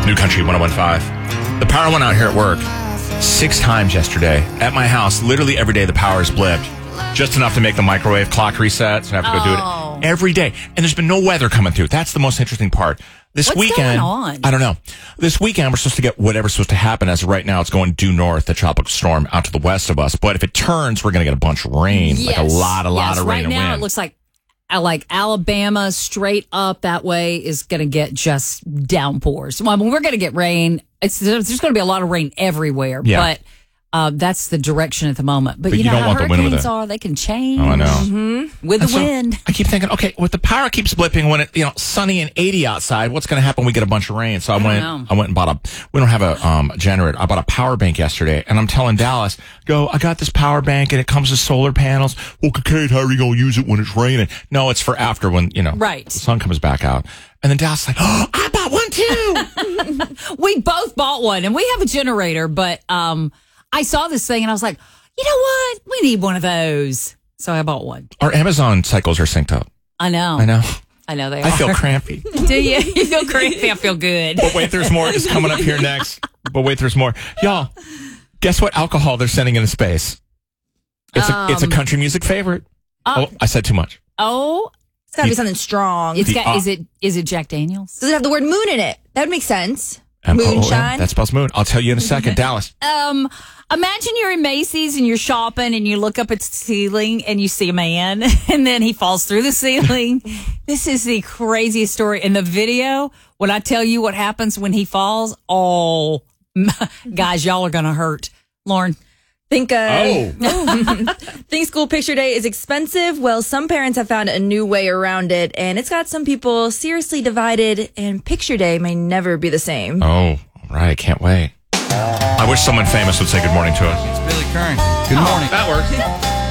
New Country 101.5. The power went out here at work 6 times yesterday. At my house, literally every day the power is blipped. Just enough to make the microwave clock reset, so I have to go do it every day. And there's been no weather coming through. That's the most interesting part. This weekend, going on? I don't know. This weekend, we're supposed to get whatever's supposed to happen. As of right now, it's going due north, the tropical storm out to the west of us. But if it turns, we're going to get a bunch of rain, like a lot of rain right and wind. Right now, it looks like Alabama straight up that way is going to get just downpours. Well, I mean, we're going to get rain. There's going to be a lot of rain everywhere, but that's the direction at the moment. But you know don't how want the wind with hurricanes it. are; they can change. Oh, I know. With the wind. I keep thinking, okay, with the power keeps blipping when it's sunny and 80 outside, what's going to happen when we get a bunch of rain? So I went and bought we don't have a generator. I bought a power bank yesterday, and I'm telling Dallas, I got this power bank, and it comes with solar panels. Well, Kate, how are you going to use it when it's raining? No, it's for after when, the sun comes back out. And then Dallas is like, I bought one too. We both bought one, and we have a generator, but I saw this thing, and I was like, you know what? We need one of those. So I bought one. Our Amazon cycles are synced up. I know they are. I feel crampy. Do you? You feel crampy? I feel good. But wait, there's more. It's coming up here next. But wait, there's more. Y'all, guess what alcohol they're sending into space? It's a country music favorite. I said too much. Oh, it's got to be something strong. Is it Jack Daniels? Does it have the word moon in it? That would make sense. M-O-O-N. Moonshine. That spells moon. I'll tell you in a second. Dallas. Imagine you're in Macy's and you're shopping and you look up at the ceiling and you see a man and then he falls through the ceiling. This is the craziest story. In the video, when I tell you what happens when he falls, guys, y'all are going to hurt. Lauren. Think school picture day is expensive. Well, some parents have found a new way around it, and it's got some people seriously divided, and picture day may never be the same. Oh, all right. I can't wait. I wish someone famous would say good morning to us. It's Billy Curran. Good morning. That works.